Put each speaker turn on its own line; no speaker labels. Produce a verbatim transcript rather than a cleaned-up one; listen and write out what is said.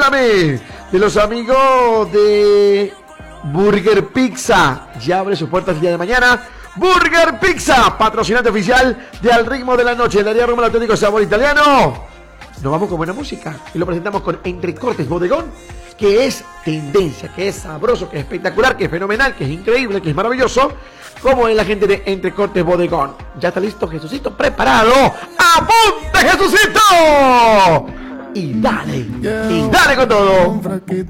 Perdóname, de los amigos de Burger Pizza. Ya abre sus puertas el día de mañana. Burger Pizza, patrocinante oficial de Al Ritmo de la Noche, el área Rómulo Atlético Sabor Italiano. Nos vamos con buena música y lo presentamos con Entrecortes Bodegón, que es tendencia, que es sabroso, que es espectacular, que es fenomenal, que es increíble, que es maravilloso, como es la gente de Entrecortes Bodegón. ¿Ya está listo Jesucito? ¡Preparado! ¡Apunte, Jesucito! Y dale, y dale con todo.